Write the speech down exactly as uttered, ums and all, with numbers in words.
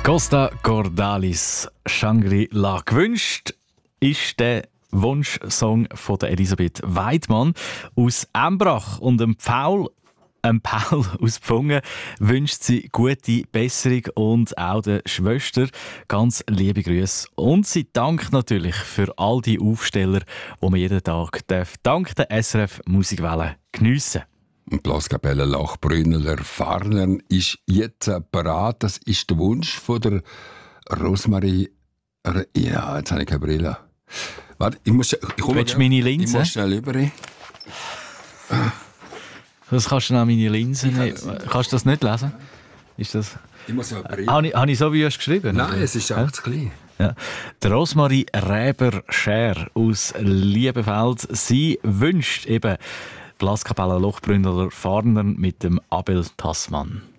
Costa Cordalis, Shangri-La. Gewünscht ist der Wunschsong von der Elisabeth Weidmann aus Embrach. Und dem Paul, ähm Paul aus Pfungen wünscht sie gute Besserung und auch der Schwester ganz liebe Grüße. Und sie dankt natürlich für all die Aufsteller, die man jeden Tag darf, dank der S R F Musikwelle geniessen. Blaskapelle Lachbrünneler Farnern ist jetzt parat. Das ist der Wunsch von der Rosmarie. Ja, jetzt habe ich keine Brille. Warte, ich muss. Ich komme Willst du meine Linse? Ich muss schnell rüber. Das kannst du nach meine Linse nicht. Kannst du das nicht lesen? Ist das? Ich muss ja Brille. Habe ich, habe ich so wie du es geschrieben? Nein, oder? es ist auch ja? zu klein. Ja. Der Rosmarie Räber-Scher aus Liebefeld. Sie wünscht eben Blaskapelle Lochbrünneler Farnern mit dem Abel Tassmann.